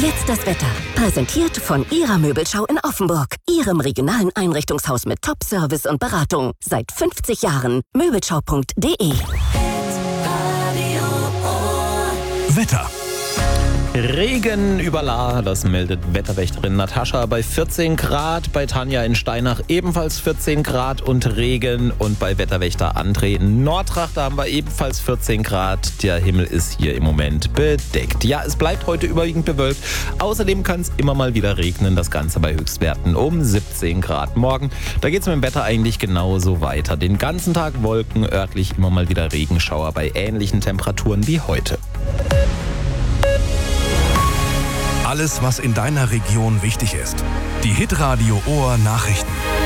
Jetzt das Wetter. Präsentiert von Ihrer Möbelschau in Offenburg. Ihrem regionalen Einrichtungshaus mit Top-Service und Beratung. Seit 50 Jahren. Möbelschau.de. Wetter. Regen über La, das meldet Wetterwächterin Natascha bei 14 Grad, bei Tanja in Steinach ebenfalls 14 Grad und Regen und bei Wetterwächter André in Nordrach, da haben wir ebenfalls 14 Grad. Der Himmel ist hier im Moment bedeckt. Ja, es bleibt heute überwiegend bewölkt. Außerdem kann es immer mal wieder regnen, das Ganze bei Höchstwerten um 17 Grad. Morgen, da geht es mit dem Wetter eigentlich genauso weiter. Den ganzen Tag Wolken, örtlich immer mal wieder Regenschauer bei ähnlichen Temperaturen wie heute. Alles, was in deiner Region wichtig ist. Die Hitradio Ohr Nachrichten.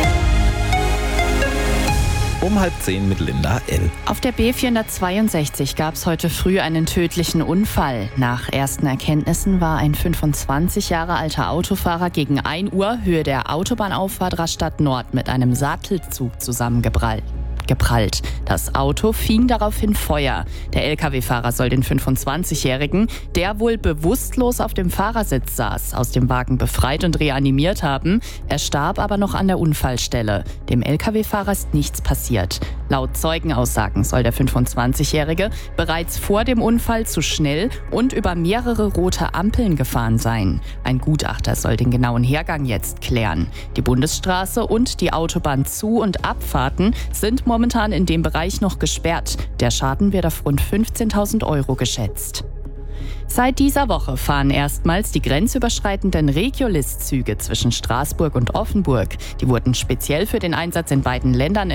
Um 9:30 mit Linda L. Auf der B462 gab es heute früh einen tödlichen Unfall. Nach ersten Erkenntnissen war ein 25 Jahre alter Autofahrer gegen 1 Uhr Höhe der Autobahnauffahrt Rastatt Nord mit einem Sattelzug zusammengeprallt. Das Auto fing daraufhin Feuer. Der Lkw-Fahrer soll den 25-Jährigen, der wohl bewusstlos auf dem Fahrersitz saß, aus dem Wagen befreit und reanimiert haben. Er starb aber noch an der Unfallstelle. Dem Lkw-Fahrer ist nichts passiert. Laut Zeugenaussagen soll der 25-Jährige bereits vor dem Unfall zu schnell und über mehrere rote Ampeln gefahren sein. Ein Gutachter soll den genauen Hergang jetzt klären. Die Bundesstraße und die Autobahnzu- und Abfahrten sind momentan in dem Bereich noch gesperrt. Der Schaden wird auf rund 15.000 € geschätzt. Seit dieser Woche fahren erstmals die grenzüberschreitenden Regiolis-Züge zwischen Straßburg und Offenburg. Die wurden speziell für den Einsatz in beiden Ländern